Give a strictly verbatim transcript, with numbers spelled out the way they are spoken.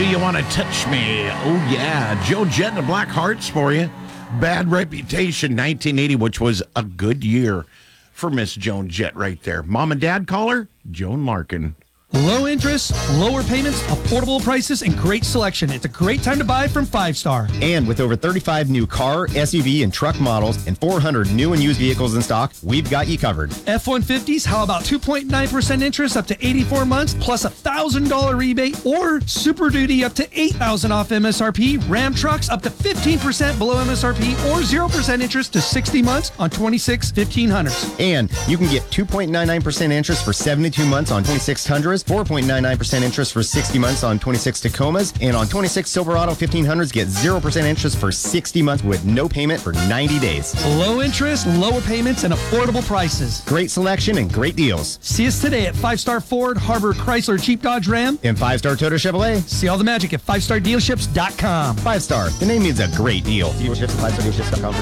Do You Want to Touch Me? Oh, yeah. Joan Jett and the Black Hearts for you. Bad Reputation, nineteen eighty, which was a good year for Miss Joan Jett right there. Mom and dad call her Joan Larkin. Low interest, lower payments, affordable prices, and great selection. It's a great time to buy from Five Star. And with over thirty-five new car, S U V, and truck models and four hundred new and used vehicles in stock, we've got you covered. F one fifties, how about two point nine percent interest up to eighty-four months plus a one thousand dollars rebate, or Super Duty up to eight thousand dollars off M S R P, Ram trucks up to fifteen percent below M S R P, or zero percent interest to sixty months on twenty-six fifteen hundreds. And you can get two point nine nine percent interest for seventy-two months on twenty-six hundreds, four point nine nine percent interest for sixty months on twenty-six Tacomas, and on twenty-six Silverado fifteen hundreds, get zero percent interest for sixty months with no payment for ninety days. Low interest, lower payments, and affordable prices. Great selection and great deals. See us today at Five Star Ford, Harbor Chrysler Jeep Dodge Ram, And Five Star Toyota Chevrolet. see all the magic at five star dealerships dot com. Five Star, the name means a great deal. Dealerships at five star dealerships dot com.